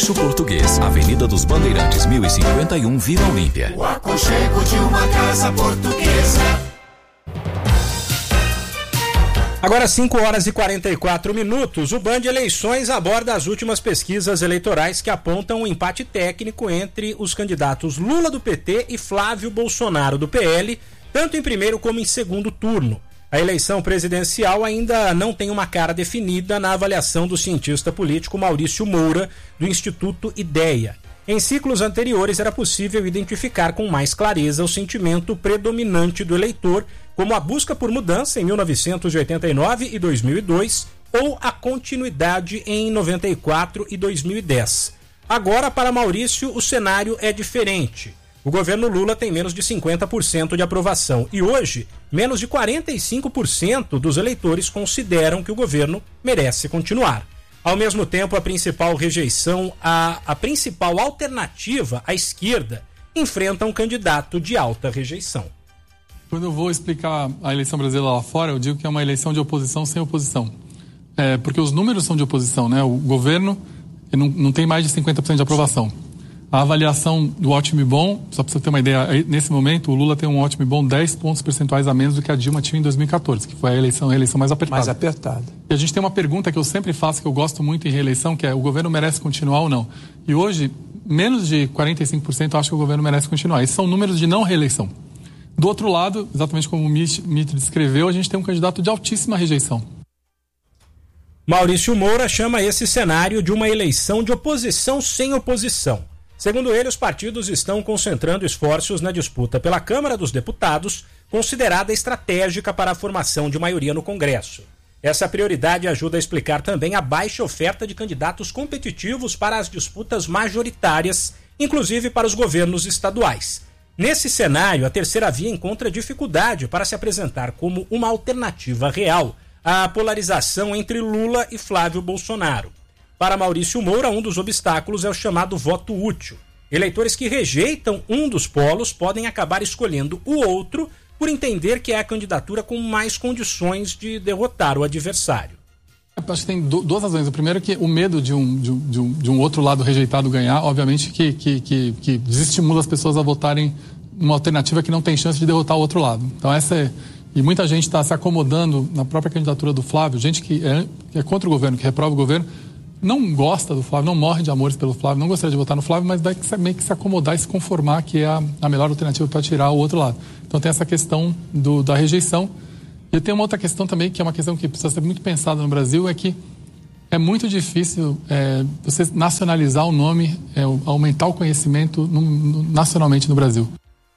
Edifício Português, Avenida dos Bandeirantes, 1051, Vila Olímpia. O aconchego de uma casa portuguesa. Agora 5h44. O Band Eleições aborda as últimas pesquisas eleitorais que apontam um empate técnico entre os candidatos Lula do PT e Flávio Bolsonaro do PL, tanto em primeiro como em segundo turno. A eleição presidencial ainda não tem uma cara definida na avaliação do cientista político Maurício Moura, do Instituto Ideia. Em ciclos anteriores era possível identificar com mais clareza o sentimento predominante do eleitor, como a busca por mudança em 1989 e 2002 ou a continuidade em 94 e 2010. Agora, para Maurício, o cenário é diferente. O governo Lula tem menos de 50% de aprovação e hoje, menos de 45% dos eleitores consideram que o governo merece continuar. Ao mesmo tempo, a principal rejeição, a principal alternativa à esquerda, enfrenta um candidato de alta rejeição. Quando eu vou explicar a eleição brasileira lá fora, eu digo que é uma eleição de oposição sem oposição. Porque os números são de oposição, né? O governo não tem mais de 50% de aprovação. A avaliação do ótimo e bom, só para você ter uma ideia, nesse momento o Lula tem um ótimo e bom 10 pontos percentuais a menos do que a Dilma tinha em 2014, que foi a eleição mais apertada. Mais apertada. E a gente tem uma pergunta que eu sempre faço, que eu gosto muito em reeleição, que é: o governo merece continuar ou não? E hoje, menos de 45% acham que o governo merece continuar. Esses são números de não reeleição. Do outro lado, exatamente como o Mitre descreveu, a gente tem um candidato de altíssima rejeição. Maurício Moura chama esse cenário de uma eleição de oposição sem oposição. Segundo ele, os partidos estão concentrando esforços na disputa pela Câmara dos Deputados, considerada estratégica para a formação de maioria no Congresso. Essa prioridade ajuda a explicar também a baixa oferta de candidatos competitivos para as disputas majoritárias, inclusive para os governos estaduais. Nesse cenário, a terceira via encontra dificuldade para se apresentar como uma alternativa real à polarização entre Lula e Flávio Bolsonaro. Para Maurício Moura, um dos obstáculos é o chamado voto útil. Eleitores que rejeitam um dos polos podem acabar escolhendo o outro por entender que é a candidatura com mais condições de derrotar o adversário. Acho que tem duas razões. O primeiro é que o medo de um outro lado rejeitado ganhar, obviamente que desestimula as pessoas a votarem uma alternativa que não tem chance de derrotar o outro lado. Então e muita gente está se acomodando na própria candidatura do Flávio, gente que é contra o governo, que reprova o governo, não gosta do Flávio, não morre de amores pelo Flávio, não gostaria de votar no Flávio, mas vai meio que se acomodar e se conformar que é a melhor alternativa para tirar o outro lado. Então tem essa questão da rejeição. E tem uma outra questão também, que é uma questão que precisa ser muito pensada no Brasil, é que é muito difícil você nacionalizar o nome, aumentar o conhecimento nacionalmente no Brasil.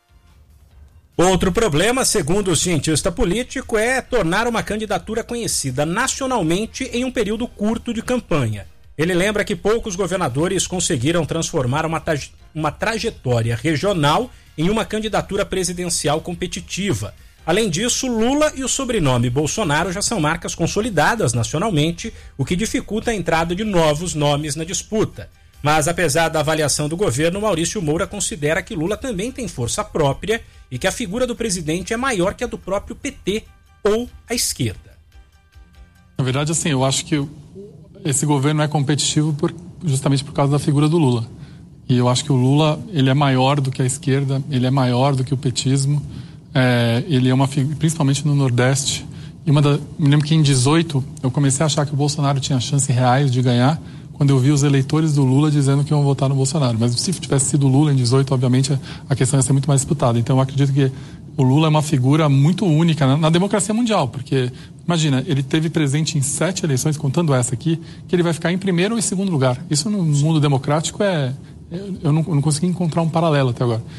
Outro problema, segundo o cientista político, é tornar uma candidatura conhecida nacionalmente em um período curto de campanha. Ele lembra que poucos governadores conseguiram transformar uma trajetória regional em uma candidatura presidencial competitiva. Além disso, Lula e o sobrenome Bolsonaro já são marcas consolidadas nacionalmente, o que dificulta a entrada de novos nomes na disputa. Mas, apesar da avaliação do governo, Maurício Moura considera que Lula também tem força própria e que a figura do presidente é maior que a do próprio PT ou a esquerda. Na verdade, assim, eu acho que esse governo é competitivo justamente por causa da figura do Lula. E eu acho que o Lula, ele é maior do que a esquerda, ele é maior do que o petismo, ele é uma figura, principalmente no Nordeste. Me lembro que em 2018 eu comecei a achar que o Bolsonaro tinha chances reais de ganhar, quando eu vi os eleitores do Lula dizendo que iam votar no Bolsonaro. Mas se tivesse sido o Lula em 2018, obviamente, a questão ia ser muito mais disputada. Então eu acredito que o Lula é uma figura muito única na democracia mundial, porque, imagina, ele teve presente em 7 eleições, contando essa aqui, que ele vai ficar em primeiro ou em segundo lugar. Isso no mundo democrático eu não consegui encontrar um paralelo até agora.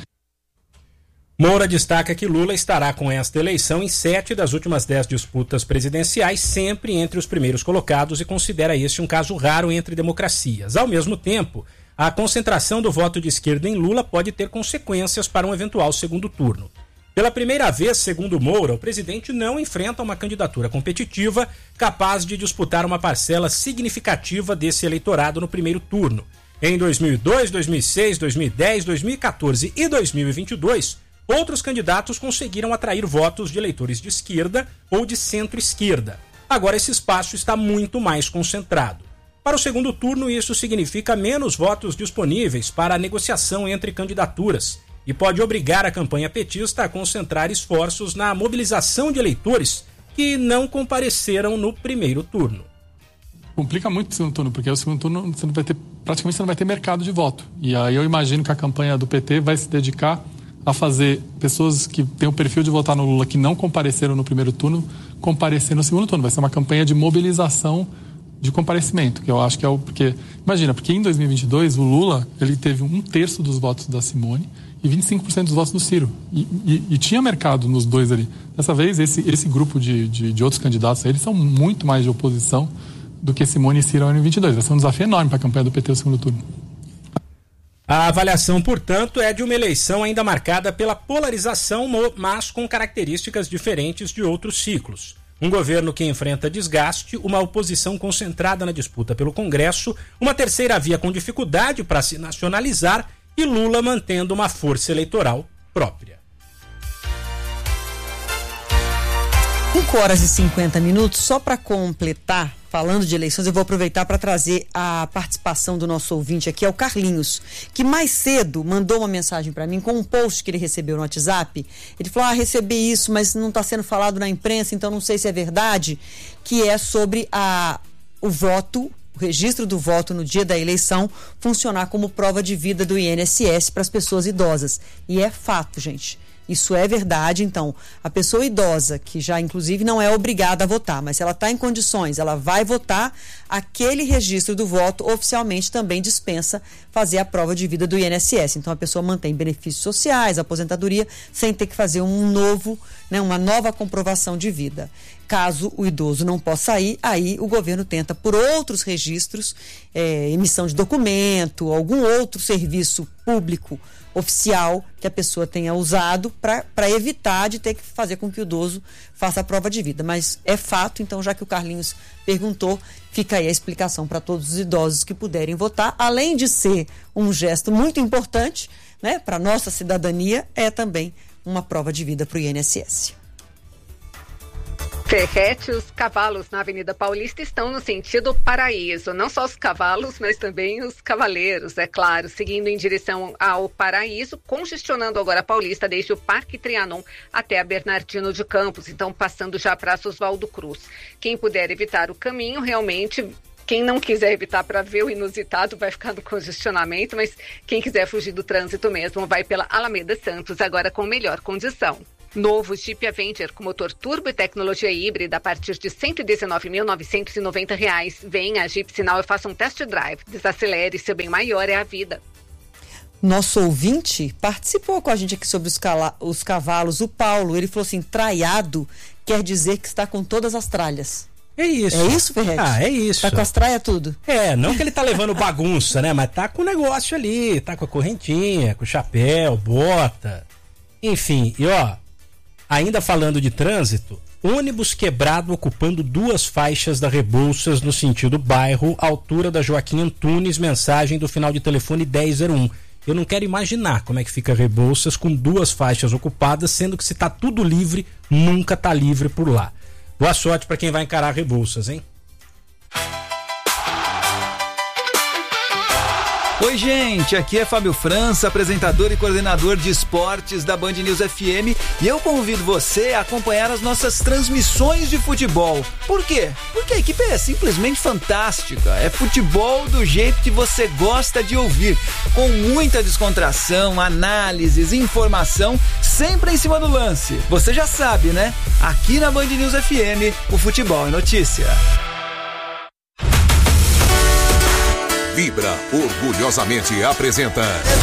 Moura destaca que Lula estará com esta eleição em 7 das últimas 10 disputas presidenciais, sempre entre os primeiros colocados, e considera este um caso raro entre democracias. Ao mesmo tempo, a concentração do voto de esquerda em Lula pode ter consequências para um eventual segundo turno. Pela primeira vez, segundo Moura, o presidente não enfrenta uma candidatura competitiva capaz de disputar uma parcela significativa desse eleitorado no primeiro turno. Em 2002, 2006, 2010, 2014 e 2022, outros candidatos conseguiram atrair votos de eleitores de esquerda ou de centro-esquerda. Agora esse espaço está muito mais concentrado. Para o segundo turno, isso significa menos votos disponíveis para a negociação entre candidaturas e pode obrigar a campanha petista a concentrar esforços na mobilização de eleitores que não compareceram no primeiro turno. Complica muito o segundo turno, porque o segundo turno praticamente você não vai ter mercado de voto. E aí eu imagino que a campanha do PT vai se dedicar a fazer pessoas que têm o perfil de votar no Lula, que não compareceram no primeiro turno, comparecer no segundo turno. Vai ser uma campanha de mobilização de comparecimento, que eu acho que é o... Porque em 2022 o Lula ele teve 1/3 dos votos da Simone e 25% dos votos do Ciro. E tinha mercado nos dois ali. Dessa vez, esse grupo de outros candidatos, eles são muito mais de oposição do que Simone e Ciro em 2022. Vai ser um desafio enorme para a campanha do PT no segundo turno. A avaliação, portanto, é de uma eleição ainda marcada pela polarização, mas com características diferentes de outros ciclos. Um governo que enfrenta desgaste, uma oposição concentrada na disputa pelo Congresso, uma terceira via com dificuldade para se nacionalizar e Lula mantendo uma força eleitoral própria. 5h50, só para completar, falando de eleições, eu vou aproveitar para trazer a participação do nosso ouvinte aqui, é o Carlinhos, que mais cedo mandou uma mensagem para mim com um post que ele recebeu no WhatsApp. Ele falou, recebi isso, mas não está sendo falado na imprensa, então não sei se é verdade, que é sobre o voto, o registro do voto no dia da eleição funcionar como prova de vida do INSS para as pessoas idosas. E é fato, gente. Isso é verdade, então, a pessoa idosa, que já inclusive não é obrigada a votar, mas se ela está em condições, ela vai votar, aquele registro do voto oficialmente também dispensa fazer a prova de vida do INSS. Então a pessoa mantém benefícios sociais, aposentadoria, sem ter que fazer uma nova comprovação de vida. Caso o idoso não possa ir, aí o governo tenta por outros registros, emissão de documento, algum outro serviço público oficial que a pessoa tenha usado para evitar de ter que fazer com que o idoso faça a prova de vida. Mas é fato, então, já que o Carlinhos perguntou, fica aí a explicação para todos os idosos que puderem votar. Além de ser um gesto muito importante, né, para a nossa cidadania, é também uma prova de vida para o INSS. Ferrete, os cavalos na Avenida Paulista estão no sentido paraíso. Não só os cavalos, mas também os cavaleiros, é claro, seguindo em direção ao paraíso, congestionando agora a Paulista desde o Parque Trianon até a Bernardino de Campos, então passando já a Praça Oswaldo Cruz. Quem puder evitar o caminho, realmente... Quem não quiser evitar para ver o inusitado vai ficar no congestionamento, mas quem quiser fugir do trânsito mesmo vai pela Alameda Santos, agora com melhor condição. Novo Jeep Avenger com motor turbo e tecnologia híbrida a partir de R$ 119.990. Venha a Jeep Sinal e faça um test drive. Desacelere, seu bem maior é a vida. Nosso ouvinte participou com a gente aqui sobre os cavalos. O Paulo, ele falou assim, traiado quer dizer que está com todas as tralhas. É isso. É isso, Ferretti? É isso. Tá com as traias tudo? Não que ele tá levando bagunça, né? Mas tá com o negócio ali, tá com a correntinha, com o chapéu, bota. Enfim, ainda falando de trânsito, ônibus quebrado ocupando 2 faixas da Rebouças no sentido bairro, altura da Joaquim Antunes, mensagem do final de telefone 1001. Eu não quero imaginar como é que fica Rebouças com 2 faixas ocupadas, sendo que se tá tudo livre, nunca tá livre por lá. Boa sorte para quem vai encarar Rebouças, hein? Oi, gente, aqui é Fábio França, apresentador e coordenador de esportes da Band News FM, e eu convido você a acompanhar as nossas transmissões de futebol. Por quê? Porque a equipe é simplesmente fantástica, é futebol do jeito que você gosta de ouvir, com muita descontração, análises, informação, sempre em cima do lance. Você já sabe, né? Aqui na Band News FM, o futebol é notícia. Vibra orgulhosamente apresenta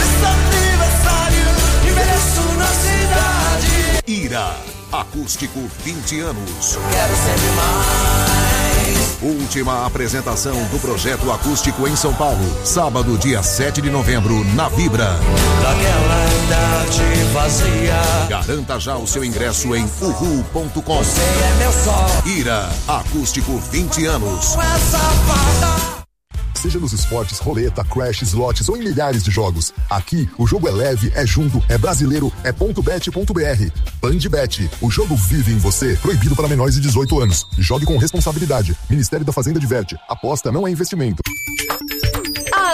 Ira, acústico 20 anos. Quero sempre mais. Última apresentação do projeto acústico em São Paulo, sábado, dia 7 de novembro, na Vibra. Daquela idade vazia. Garanta já o seu ingresso em uhu.com. Você é meu sol. Ira, acústico 20 anos. Essa fada. Seja nos esportes, roleta, crash, slots ou em milhares de jogos. Aqui, o jogo é leve, é junto, é brasileiro, é .bet.br. Bandbet, o jogo vive em você. Proibido para menores de 18 anos. Jogue com responsabilidade. Ministério da Fazenda diverte. Aposta não é investimento.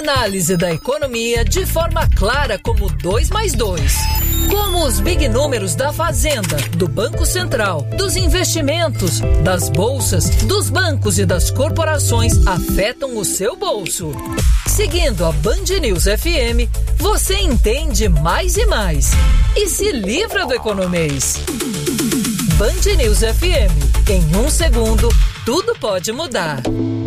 Análise da economia de forma clara como 2+2. Como os big números da Fazenda, do Banco Central, dos investimentos, das bolsas, dos bancos e das corporações afetam o seu bolso. Seguindo a Band News FM, você entende mais e mais. E se livra do economês. Band News FM. Em 1 segundo, tudo pode mudar.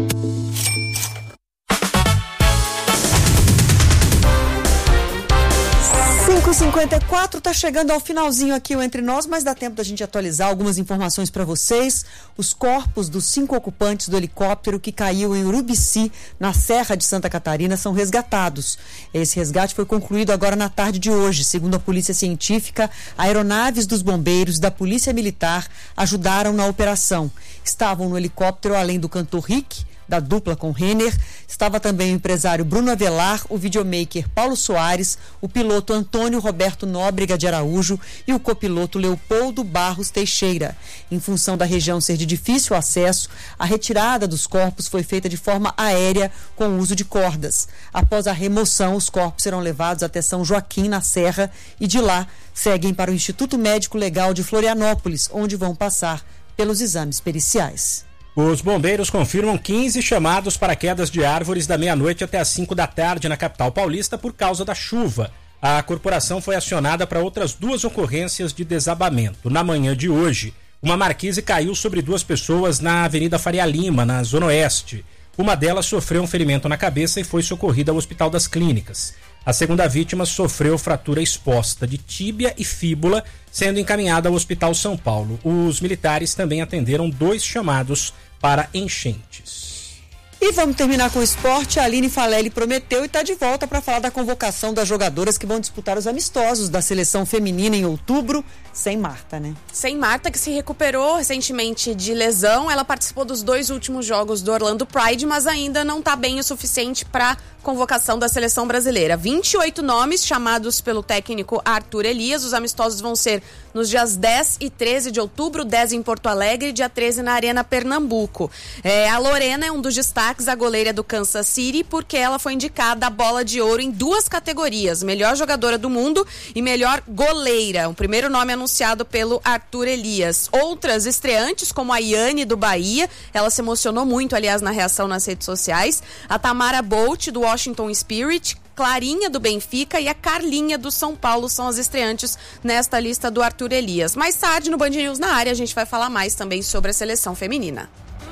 5h54, tá chegando ao finalzinho aqui o Entre Nós, mas dá tempo da gente atualizar algumas informações para vocês. Os corpos dos 5 ocupantes do helicóptero que caiu em Urubici, na Serra de Santa Catarina, são resgatados. Esse resgate foi concluído agora na tarde de hoje. Segundo a Polícia Científica, aeronaves dos bombeiros e da Polícia Militar ajudaram na operação. Estavam no helicóptero, além do cantor Rick, da dupla com Renner, estava também o empresário Bruno Avelar, o videomaker Paulo Soares, o piloto Antônio Roberto Nóbrega de Araújo e o copiloto Leopoldo Barros Teixeira. Em função da região ser de difícil acesso, a retirada dos corpos foi feita de forma aérea com o uso de cordas. Após a remoção, os corpos serão levados até São Joaquim, na Serra, e de lá seguem para o Instituto Médico Legal de Florianópolis, onde vão passar pelos exames periciais. Os bombeiros confirmam 15 chamados para quedas de árvores da meia-noite até as 5 da tarde na capital paulista por causa da chuva. A corporação foi acionada para outras 2 ocorrências de desabamento. Na manhã de hoje, uma marquise caiu sobre 2 pessoas na Avenida Faria Lima, na Zona Oeste. Uma delas sofreu um ferimento na cabeça e foi socorrida ao Hospital das Clínicas. A segunda vítima sofreu fratura exposta de tíbia e fíbula, sendo encaminhada ao Hospital São Paulo. Os militares também atenderam 2 chamados para enchentes. E vamos terminar com o esporte. A Aline Falelli prometeu e está de volta para falar da convocação das jogadoras que vão disputar os amistosos da seleção feminina em outubro, sem Marta, né? Sem Marta, que se recuperou recentemente de lesão. Ela participou dos 2 últimos jogos do Orlando Pride, mas ainda não está bem o suficiente para convocação da seleção brasileira. 28 nomes chamados pelo técnico Arthur Elias. Os amistosos vão ser nos dias 10 e 13 de outubro, 10 em Porto Alegre e dia 13 na Arena Pernambuco. A Lorena é um dos destaques, a goleira do Kansas City, porque ela foi indicada a bola de ouro em 2 categorias, melhor jogadora do mundo e melhor goleira. O primeiro nome anunciado pelo Arthur Elias. Outras estreantes, como a Yane do Bahia, ela se emocionou muito, aliás, na reação nas redes sociais. A Tamara Bolt do Washington Spirit, Clarinha do Benfica e a Carlinha do São Paulo são as estreantes nesta lista do Arthur Elias. Mais tarde, no Band News na área, a gente vai falar mais também sobre a seleção feminina.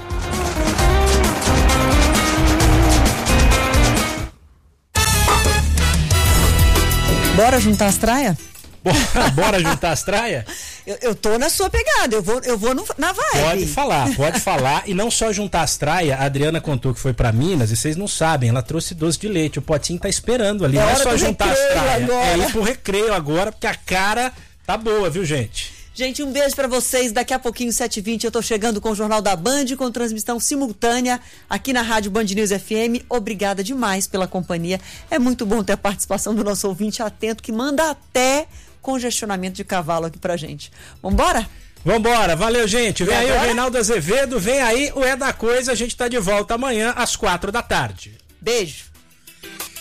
Bora juntar as traias? Bora juntar as traias? Eu tô na sua pegada, eu vou na vibe. Pode falar. E não só juntar as traias, a Adriana contou que foi pra Minas e vocês não sabem, ela trouxe doce de leite. O potinho tá esperando ali. Não é só juntar as traias. É ir pro recreio agora, porque a cara tá boa, viu, gente? Gente, um beijo pra vocês. Daqui a pouquinho, 7h20, eu tô chegando com o Jornal da Band, com transmissão simultânea aqui na Rádio Band News FM. Obrigada demais pela companhia. É muito bom ter a participação do nosso ouvinte atento, que manda até congestionamento de cavalo aqui pra gente. Vambora? Vambora, valeu, gente. Vem aí o Reinaldo Azevedo, vem aí o É da Coisa. A gente tá de volta amanhã às 4 da tarde. Beijo.